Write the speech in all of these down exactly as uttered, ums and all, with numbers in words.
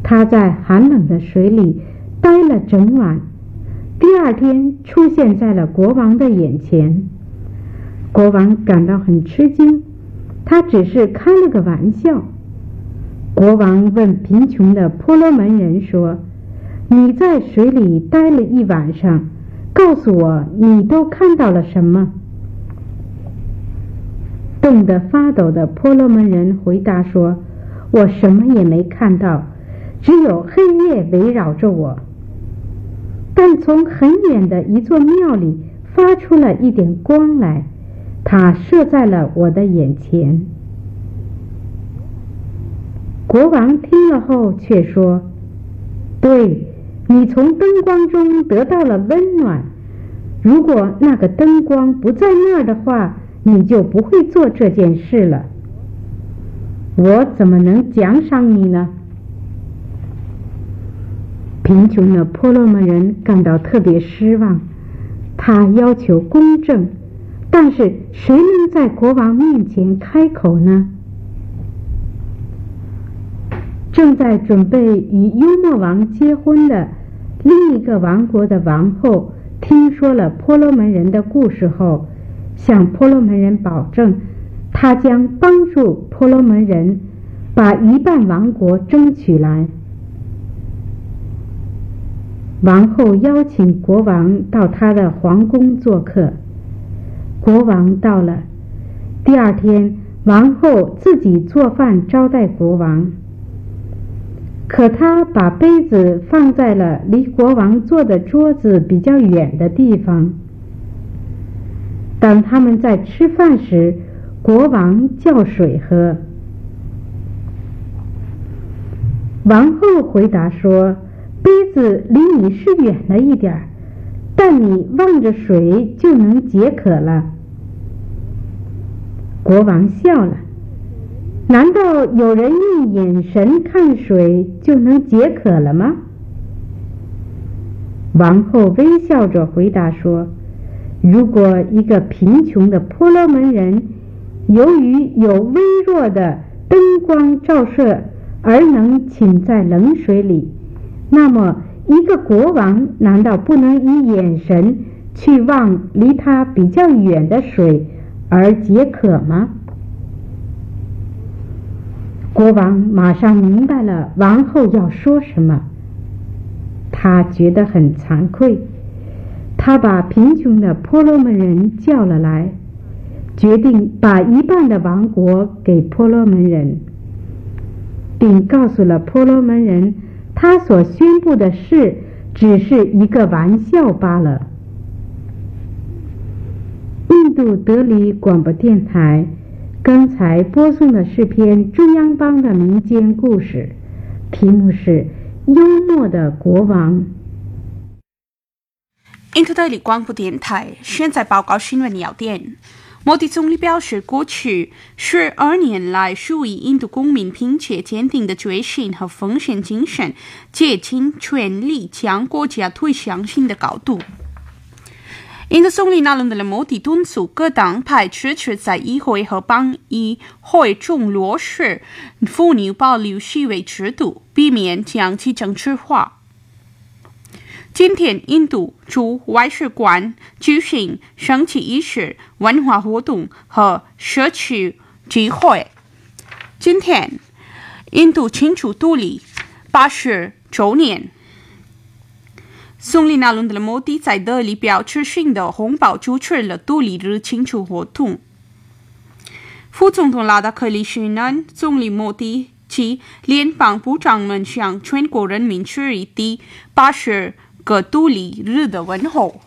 他在寒冷的水里待了整晚，第二天出现在了国王的眼前。国王感到很吃惊，他只是开了个玩笑。国王问贫穷的婆罗门人说：你在水里待了一晚上，告诉我你都看到了什么？冻得发抖的婆罗门人回答说：我什么也没看到，只有黑夜围绕着我。但从很远的一座庙里发出了一点光来，它射在了我的眼前。国王听了后却说：对，你从灯光中得到了温暖，如果那个灯光不在那儿的话，你就不会做这件事了。我怎么能奖赏你呢？贫穷的婆罗门人感到特别失望，他要求公正，但是谁能在国王面前开口呢？正在准备与幽默王结婚的另一个王国的王后听说了婆罗门人的故事后，向婆罗门人保证，他将帮助婆罗门人把一半王国争取来。王后邀请国王到她的皇宫做客，国王到了。第二天，王后自己做饭招待国王，可她把杯子放在了离国王坐的桌子比较远的地方。当他们在吃饭时，国王叫水喝。王后回答说：杯子离你是远了一点，但你望着水就能解渴了。国王笑了：难道有人用眼神看水就能解渴了吗？王后微笑着回答说：如果一个贫穷的婆罗门人由于有微弱的灯光照射而能浸在冷水里，那么一个国王难道不能以眼神去望离他比较远的水而解渴吗？国王马上明白了王后要说什么，他觉得很惭愧，他把贫穷的婆罗门人叫了来，决定把一半的王国给婆罗门人，并告诉了婆罗门人他所宣布的事只是一个玩笑罢了。印度德里广播电台刚才播送的是篇中央邦的民间故事，题目是幽默的国王。 印度德里广播电台现在报告新闻要点。莫迪总理表示，过去十二年来，属于印度公民凭借坚定的决心和奉献精神，竭尽全力将国家推向新的高度。印度总理纳伦德拉莫迪敦促各党派支持在议会和邦议会中落实妇女保留席位制度，避免将其政治化。今天，印度驻外使馆举行升旗仪式、文化活动和社区聚会。今天，印度庆祝独立八十周年。总理纳伦德拉莫迪在德里表举行的红包主持了独立日庆祝活动。副总统拉达克里什南、总理莫迪及联邦部长们向全国人民致以第八十个独立日的问候。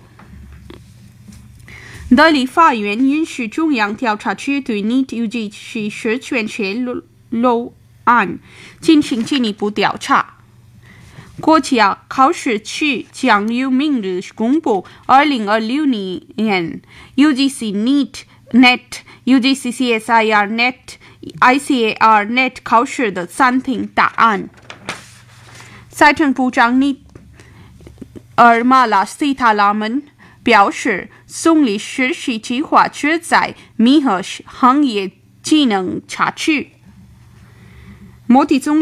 德里法院允许中央调查局对 N E E T U G C 实权泄露案进行进一步调查。国家考试局将于明日公布二零二六年 U G C N E T N E T U G C C S I R N E T I C A R N E T 考试的暂停答案。财政部长尼尔马拉西塔拉曼表示，总理实施计划旨在弥合行业技能差距。莫迪总理